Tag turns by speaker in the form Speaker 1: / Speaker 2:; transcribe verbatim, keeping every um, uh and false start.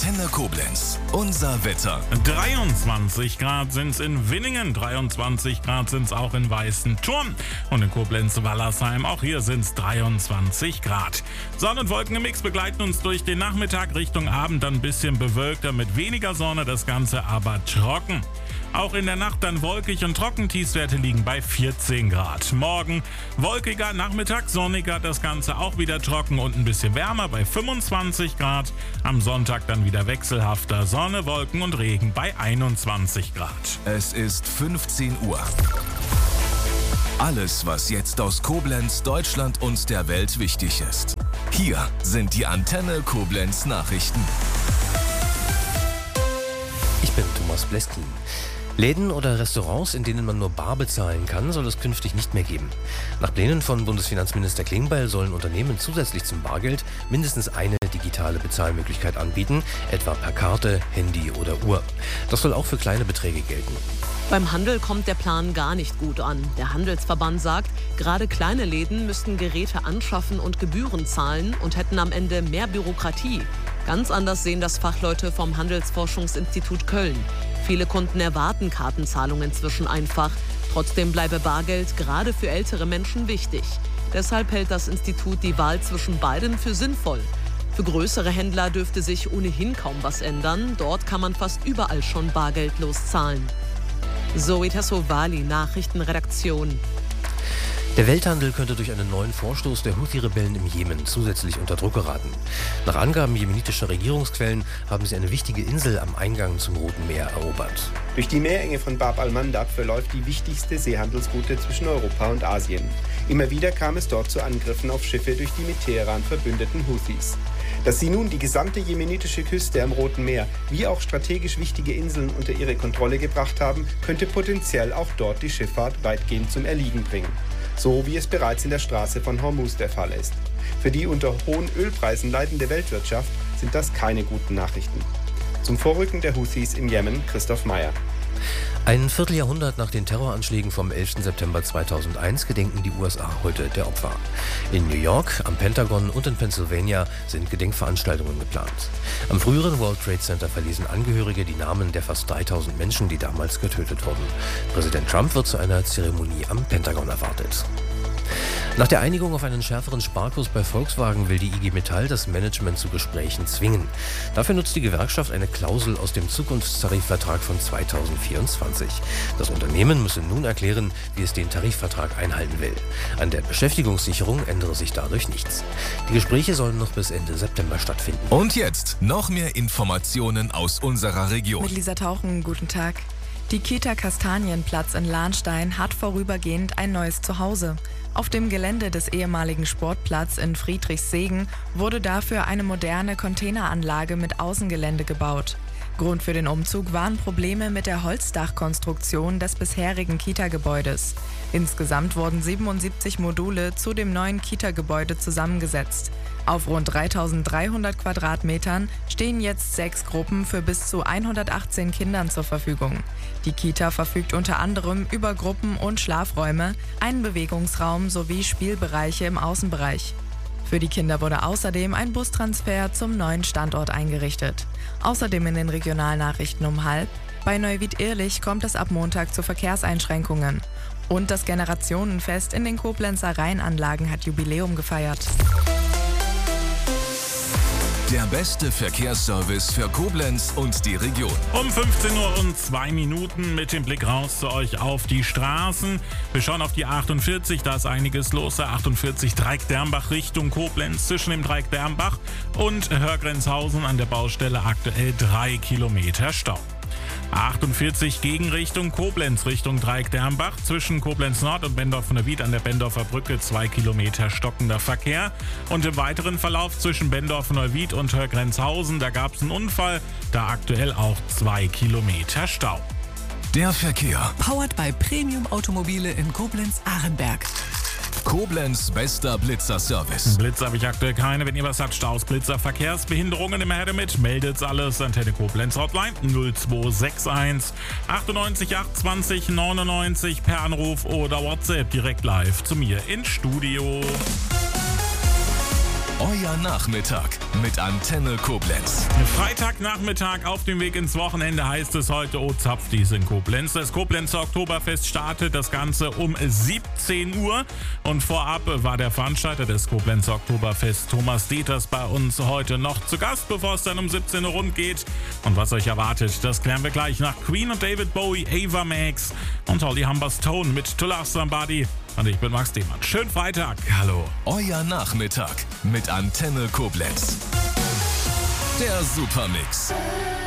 Speaker 1: Antenne Koblenz. Unser Wetter.
Speaker 2: dreiundzwanzig Grad sind es in Winningen, dreiundzwanzig Grad sind es auch in Weißenturm und in Koblenz-Wallersheim. Auch hier sind es dreiundzwanzig Grad. Sonne- und Wolkenmix begleiten uns durch den Nachmittag, Richtung Abend dann ein bisschen bewölkter mit weniger Sonne, das Ganze aber trocken. Auch in der Nacht dann wolkig und trocken, Tiefstwerte liegen bei vierzehn Grad. Morgen wolkiger, Nachmittag sonniger, das Ganze auch wieder trocken und ein bisschen wärmer bei fünfundzwanzig Grad. Am Sonntag dann wieder wechselhafter, Sonne, Wolken und Regen bei einundzwanzig Grad.
Speaker 1: Es ist fünfzehn Uhr. Alles, was jetzt aus Koblenz, Deutschland und der Welt wichtig ist. Hier sind die Antenne Koblenz Nachrichten.
Speaker 3: Ich bin Thomas Bleskin. Läden oder Restaurants, in denen man nur bar bezahlen kann, soll es künftig nicht mehr geben. Nach Plänen von Bundesfinanzminister Klingbeil sollen Unternehmen zusätzlich zum Bargeld mindestens eine digitale Bezahlmöglichkeit anbieten, etwa per Karte, Handy oder Uhr. Das soll auch für kleine Beträge gelten.
Speaker 4: Beim Handel kommt der Plan gar nicht gut an. Der Handelsverband sagt, gerade kleine Läden müssten Geräte anschaffen und Gebühren zahlen und hätten am Ende mehr Bürokratie. Ganz anders sehen das Fachleute vom Handelsforschungsinstitut Köln. Viele Kunden erwarten Kartenzahlung inzwischen einfach. Trotzdem bleibe Bargeld gerade für ältere Menschen wichtig. Deshalb hält das Institut die Wahl zwischen beiden für sinnvoll. Für größere Händler dürfte sich ohnehin kaum was ändern. Dort kann man fast überall schon bargeldlos zahlen. Zoe Tassovali, Nachrichtenredaktion.
Speaker 3: Der Welthandel könnte durch einen neuen Vorstoß der Houthi-Rebellen im Jemen zusätzlich unter Druck geraten. Nach Angaben jemenitischer Regierungsquellen haben sie eine wichtige Insel am Eingang zum Roten Meer erobert.
Speaker 5: Durch die Meerenge von Bab al-Mandab verläuft die wichtigste Seehandelsroute zwischen Europa und Asien. Immer wieder kam es dort zu Angriffen auf Schiffe durch die mit Teheran verbündeten Houthis. Dass sie nun die gesamte jemenitische Küste am Roten Meer wie auch strategisch wichtige Inseln unter ihre Kontrolle gebracht haben, könnte potenziell auch dort die Schifffahrt weitgehend zum Erliegen bringen. So wie es bereits in der Straße von Hormuz der Fall ist. Für die unter hohen Ölpreisen leidende Weltwirtschaft sind das keine guten Nachrichten. Zum Vorrücken der Houthis im Jemen, Christoph Meyer.
Speaker 3: Ein Vierteljahrhundert nach den Terroranschlägen vom elften September zweitausendeins gedenken die U S A heute der Opfer. In New York, am Pentagon und in Pennsylvania sind Gedenkveranstaltungen geplant. Am früheren World Trade Center verlesen Angehörige die Namen der fast dreitausend Menschen, die damals getötet wurden. Präsident Trump wird zu einer Zeremonie am Pentagon erwartet. Nach der Einigung auf einen schärferen Sparkurs bei Volkswagen will die I G Metall das Management zu Gesprächen zwingen. Dafür nutzt die Gewerkschaft eine Klausel aus dem Zukunftstarifvertrag von zweitausendvierundzwanzig. Das Unternehmen müsse nun erklären, wie es den Tarifvertrag einhalten will. An der Beschäftigungssicherung ändere sich dadurch nichts. Die Gespräche sollen noch bis Ende September stattfinden.
Speaker 1: Und jetzt noch mehr Informationen aus unserer Region.
Speaker 6: Mit Lisa Tauchen, guten Tag. Die Kita Kastanienplatz in Lahnstein hat vorübergehend ein neues Zuhause. Auf dem Gelände des ehemaligen Sportplatz in Friedrichssegen wurde dafür eine moderne Containeranlage mit Außengelände gebaut. Grund für den Umzug waren Probleme mit der Holzdachkonstruktion des bisherigen Kita-Gebäudes. Insgesamt wurden siebenundsiebzig Module zu dem neuen Kita-Gebäude zusammengesetzt. Auf rund dreitausenddreihundert Quadratmetern stehen jetzt sechs Gruppen für bis zu hundertachtzehn Kindern zur Verfügung. Die Kita verfügt unter anderem über Gruppen- und Schlafräume, einen Bewegungsraum sowie Spielbereiche im Außenbereich. Für die Kinder wurde außerdem ein Bustransfer zum neuen Standort eingerichtet. Außerdem in den Regionalnachrichten um halb: Bei Neuwied-Irlich kommt es ab Montag zu Verkehrseinschränkungen. Und das Generationenfest in den Koblenzer Rheinanlagen hat Jubiläum gefeiert.
Speaker 1: Der beste Verkehrsservice für Koblenz und die Region.
Speaker 2: Um fünfzehn Uhr und zwei Minuten mit dem Blick raus zu euch auf die Straßen. Wir schauen auf die achtundvierzig, da ist einiges los. Der achtundvierzig Dreieck-Dermbach Richtung Koblenz zwischen dem Dreieck Dermbach und Hörgrenzhausen an der Baustelle aktuell drei Kilometer Stau. achtundvierzig Gegenrichtung Koblenz Richtung Dreieck Dermbach zwischen Koblenz Nord und Bendorf-Neuwied an der Bendorfer Brücke zwei Kilometer stockender Verkehr. Und im weiteren Verlauf zwischen Bendorf-Neuwied und Hörgrenzhausen, da gab es einen Unfall, da aktuell auch zwei Kilometer Stau.
Speaker 1: Der Verkehr.
Speaker 7: Powered by Premium Automobile in Koblenz-Ahrenberg.
Speaker 1: Koblenz bester Blitzer-Service.
Speaker 2: Blitzer habe ich aktuell keine. Wenn ihr was habt, Staus, Blitzer, Verkehrsbehinderungen, immer her damit. Meldet's alles. Antenne Koblenz Hotline null zwei sechs eins achtundneunzig achtundzwanzig neunundneunzig per Anruf oder WhatsApp direkt live zu mir ins Studio.
Speaker 1: Euer Nachmittag mit Antenne Koblenz.
Speaker 2: Freitagnachmittag auf dem Weg ins Wochenende heißt es heute, oh Zapfdies in Koblenz. Das Koblenzer Oktoberfest startet das Ganze um siebzehn Uhr. Und vorab war der Veranstalter des Koblenzer Oktoberfest, Thomas Deters, bei uns heute noch zu Gast, bevor es dann um siebzehn Uhr rund geht. Und was euch erwartet, das klären wir gleich nach Queen und David Bowie, Ava Max und Holly Humberstone mit To Love Somebody. Und ich bin Max Demann. Schönen Freitag. Hallo.
Speaker 1: Euer Nachmittag mit Antenne Koblenz. Der Supermix.